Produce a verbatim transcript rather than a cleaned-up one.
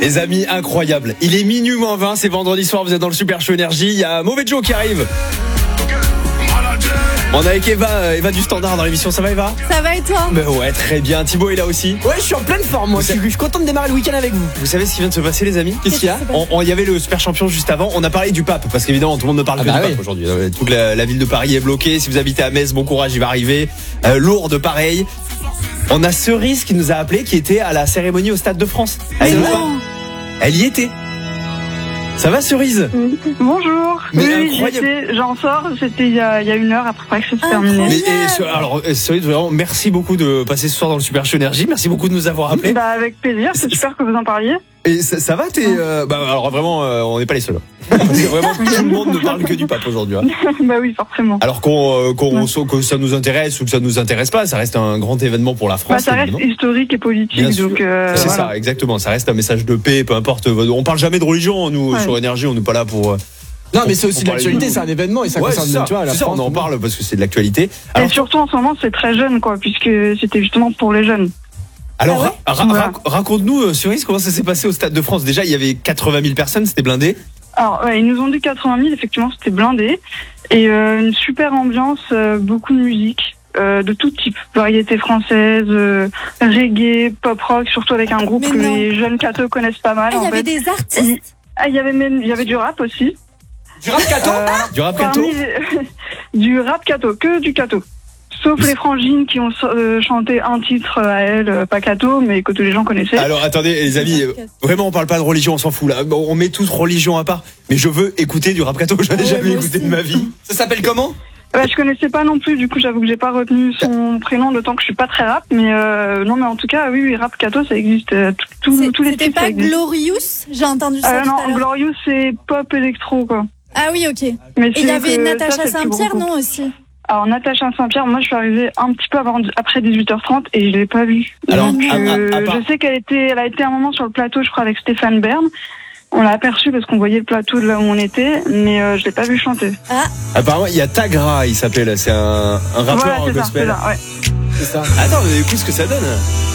Les amis, incroyable. Il est minuit moins vingt, c'est vendredi soir, vous êtes dans le Super Show Énergie. Il y a Mauvais Joe qui arrive. On est avec Eva, Eva du Standard dans l'émission. Ça va, Eva? Ça va et toi? Ben ouais, très bien. Thibaut est là aussi. Ouais, je suis en pleine forme, moi. Je suis content de démarrer le week-end avec vous. Vous savez ce qui vient de se passer, les amis? Qu'est-ce qu'il y a? On, on- Il y avait le Super Champion juste avant. On a parlé du pape parce qu'évidemment tout le monde ne parle Ah que bah du oui. pape aujourd'hui. Euh, Toute la, la ville de Paris est bloquée. Si vous habitez à Metz, bon courage, il va arriver. Euh, Lourdes, pareil. On a Cerise qui nous a appelé, qui était à la cérémonie au Stade de France. Mais Elle, non. elle y était. Ça va, Cerise? Bonjour. Mais oui, incroyable. j'étais- j'en sors, c'était il y a, il y a une heure après que c'est terminé. Mais, et, ce- alors, euh, Cerise, vraiment, merci beaucoup de passer ce soir dans le Super Show Énergie. Merci beaucoup de nous avoir appelés. Bah, avec plaisir, c'est super que vous en parliez. Et ça, ça va, t'es, euh, bah, alors vraiment, euh, on n'est pas les seuls. Parce que vraiment, tout le monde ne parle que du pape aujourd'hui. Hein. Bah oui, forcément. Alors qu'on, euh, qu'on, que ça nous intéresse ou que ça nous intéresse pas, ça reste un grand événement pour la France. Bah, ça reste évidemment. historique et politique, Bien sûr. donc euh, C'est voilà. ça, exactement. Ça reste un message de paix, peu importe. On parle jamais de religion, nous, Ouais. sur Énergie, on n'est pas là pour. euh, Non, mais c'est aussi Faut parler l'actualité, de- c'est un événement et ça Ouais, concerne, c'est ça, tu vois, la c'est ça, France. on en parle parce que c'est de l'actualité. Et Alors, surtout en ce moment, c'est très jeune, quoi, puisque c'était justement pour les jeunes. alors Ah ouais ra- ra- Voilà. rac- raconte-nous, euh, Cerise, comment ça s'est passé au Stade de France. Déjà, il y avait quatre-vingt mille personnes, c'était blindé. Alors, ouais, ils nous ont dit quatre-vingt mille, effectivement, c'était blindé. Et euh, une super ambiance, euh, beaucoup de musique, euh, de tout type. Variété française, euh, reggae, pop rock, surtout avec un groupe Mais que non. les jeunes cathos connaissent pas mal. Ah, il y en avait fait. des artistes. Ah, il y avait même, il y avait du rap aussi. Du rap cato Euh, Du rap catho. parmi les- du rap cato, que du cato. Sauf les frangines qui ont euh, chanté un titre à elles, euh, pas cato, mais que tous les gens connaissaient. Alors attendez les amis, euh, vraiment on parle pas de religion, on s'en fout là. Bon, on met toute religion à part. Mais je veux écouter du rap catho, j'en ai Ouais, jamais moi écouté aussi. de ma vie. Ça s'appelle comment? Bah, je connaissais pas non plus, du coup j'avoue que j'ai pas retenu son prénom, d'autant que je suis pas très rap, mais euh, non mais en tout cas oui, oui rap cato ça existe, euh, tout- tout- C'est- tous les C'était styles ça pas existe. Glorious? J'ai entendu ça Euh, tout à non, l'heure. Glorious c'est pop électro quoi. Ah oui, ok. Mais Et il y c'est avait que ça, Natacha c'est le plus gros Saint-Pierre, groupe. non, aussi? Alors Natacha Saint-Pierre, moi je suis arrivée un petit peu avant, après dix-huit heures trente et je l'ai pas vue. Alors, Donc, à- à- euh, à part- je sais qu'elle était, elle a été un moment sur le plateau, je crois, avec Stéphane Bern. On l'a aperçu parce qu'on voyait le plateau de là où on était, mais euh, je l'ai pas vu chanter. Apparemment il y a Tagra, il s'appelle, c'est un, un rappeur Voilà, c'est ça, c'est gospel. ça, ouais. C'est ça. Attends, mais écoute ce que ça donne.